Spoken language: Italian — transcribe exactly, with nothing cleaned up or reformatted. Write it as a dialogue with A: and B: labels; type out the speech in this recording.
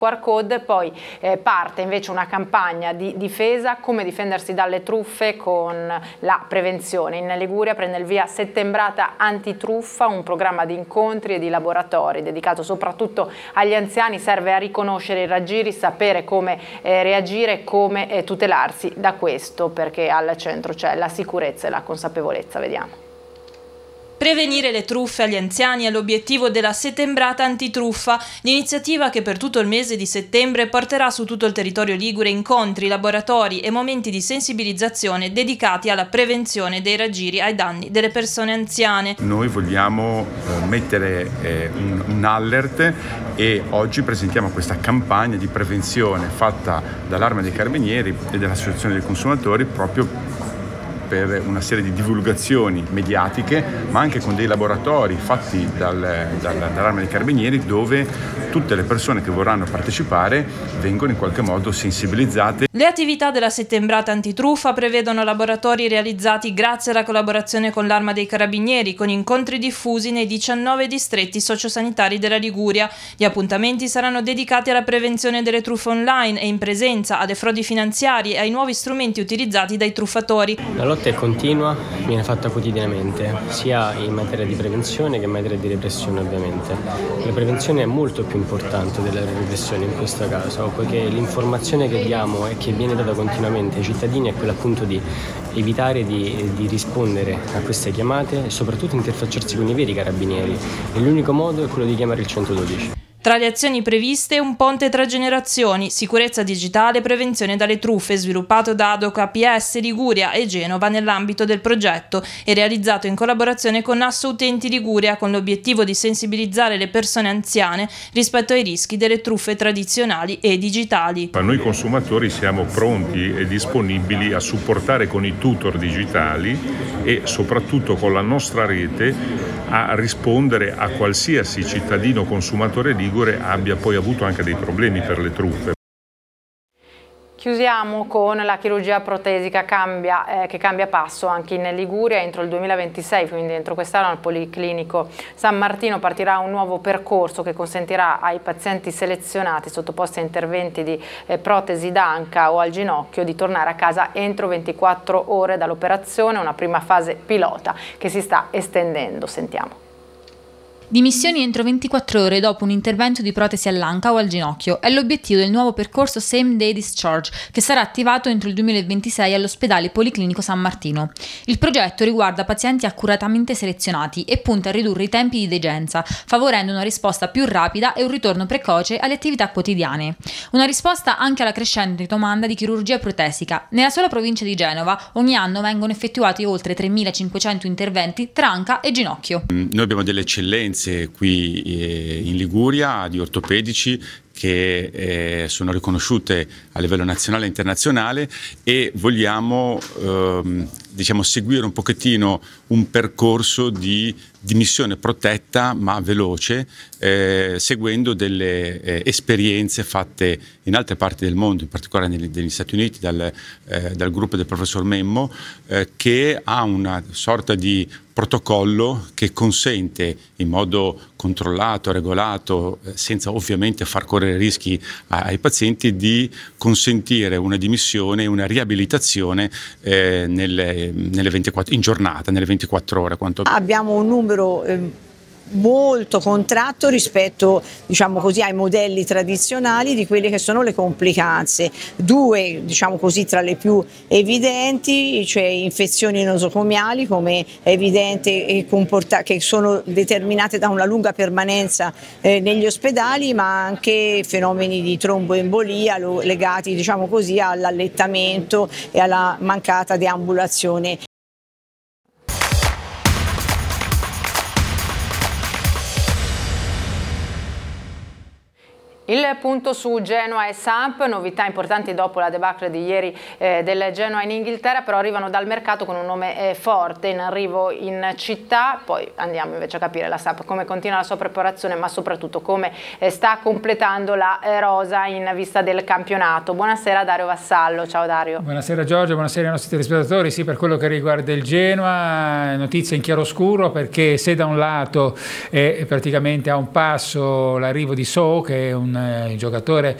A: Q R code, poi eh, parte invece una campagna di difesa, come difendersi dalle truffe con la prevenzione. In Liguria prende il via Settembrata Antitruffa, un programma di incontri e di laboratori dedicato soprattutto agli anziani, serve a riconoscere i raggiri, sapere come eh, reagire, come eh, tutelarsi da questo, perché al centro c'è la sicurezza e la consapevolezza. Vediamo.
B: Prevenire le truffe agli anziani è l'obiettivo della Settembrata Antitruffa, l'iniziativa che per tutto il mese di settembre porterà su tutto il territorio ligure incontri, laboratori e momenti di sensibilizzazione dedicati alla prevenzione dei raggiri ai danni delle persone anziane.
C: Noi vogliamo eh, mettere eh, un, un alert e oggi presentiamo questa campagna di prevenzione fatta dall'Arma dei Carabinieri e dall'Associazione dei Consumatori proprio per una serie di divulgazioni mediatiche, ma anche con dei laboratori fatti dal, dal, dall'Arma dei Carabinieri, dove tutte le persone che vorranno partecipare vengono in qualche modo sensibilizzate.
B: Le attività della Settembrata Antitruffa prevedono laboratori realizzati grazie alla collaborazione con l'Arma dei Carabinieri, con incontri diffusi nei diciannove distretti sociosanitari della Liguria. Gli appuntamenti saranno dedicati alla prevenzione delle truffe online e in presenza, alle frodi finanziarie e ai nuovi strumenti utilizzati dai truffatori.
D: La lotta è continua, viene fatta quotidianamente, sia in materia di prevenzione che in materia di repressione ovviamente. La prevenzione è molto più importante della repressione in questo caso, poiché l'informazione che diamo e che viene data continuamente ai cittadini è quella appunto di evitare di, di rispondere a queste chiamate e soprattutto interfacciarsi con i veri carabinieri. E l'unico modo è quello di chiamare il centododici.
B: Tra le azioni previste un ponte tra generazioni, sicurezza digitale e prevenzione dalle truffe, sviluppato da Adoc A P S Liguria e Genova nell'ambito del progetto e realizzato in collaborazione con Asso Utenti Liguria, con l'obiettivo di sensibilizzare le persone anziane rispetto ai rischi delle truffe tradizionali e digitali.
E: Ma noi consumatori siamo pronti e disponibili a supportare con i tutor digitali e soprattutto con la nostra rete a rispondere a qualsiasi cittadino consumatore ligure abbia poi avuto anche dei problemi per le truffe.
A: Chiusiamo con la chirurgia protesica cambia, eh, che cambia passo anche in Liguria. Entro il duemilaventisei, quindi entro quest'anno, al Policlinico San Martino partirà un nuovo percorso che consentirà ai pazienti selezionati sottoposti a interventi di eh, protesi d'anca o al ginocchio di tornare a casa entro ventiquattro ore dall'operazione, una prima fase pilota che si sta estendendo. Sentiamo.
F: Dimissioni entro ventiquattro ore dopo un intervento di protesi all'anca o al ginocchio è l'obiettivo del nuovo percorso Same Day Discharge che sarà attivato entro il duemilaventisei all'ospedale Policlinico San Martino. Il progetto riguarda pazienti accuratamente selezionati e punta a ridurre i tempi di degenza, favorendo una risposta più rapida e un ritorno precoce alle attività quotidiane. Una risposta anche alla crescente domanda di chirurgia protesica. Nella sola provincia di Genova ogni anno vengono effettuati oltre tremilacinquecento interventi tra anca e ginocchio.
C: Noi abbiamo delle eccellenze qui in Liguria di ortopedici che eh, sono riconosciute a livello nazionale e internazionale e vogliamo ehm, diciamo seguire un pochettino un percorso di dimissione protetta ma veloce, eh, seguendo delle eh, esperienze fatte in altre parti del mondo, in particolare negli, negli Stati Uniti dal, eh, dal gruppo del professor Memmo, eh, che ha una sorta di protocollo che consente in modo controllato, regolato, eh, senza ovviamente far correre rischi ai pazienti, di consentire una dimissione e una riabilitazione eh, nelle, nelle ventiquattro, in giornata, nelle ventiquattro ore. Quanto...
G: Abbiamo un numero eh, molto contratto rispetto, diciamo così, ai modelli tradizionali di quelle che sono le complicanze. Due, diciamo così, tra le più evidenti, cioè infezioni nosocomiali, come è evidente, e comporta- che sono determinate da una lunga permanenza eh, negli ospedali, ma anche fenomeni di tromboembolia lo- legati, diciamo così, all'allettamento e alla mancata deambulazione.
A: Il punto su Genoa e Samp, novità importanti dopo la debacle di ieri eh, del Genoa in Inghilterra, però arrivano dal mercato con un nome eh, forte, in arrivo in città. Poi andiamo invece a capire la Samp come continua la sua preparazione, ma soprattutto come eh, sta completando la eh, rosa in vista del campionato. Buonasera Dario Vassallo, ciao Dario.
H: Buonasera Giorgio, buonasera ai nostri telespettatori. Sì, per quello che riguarda il Genoa, notizia in chiaroscuro, perché se da un lato è praticamente a un passo l'arrivo di So, che è un il giocatore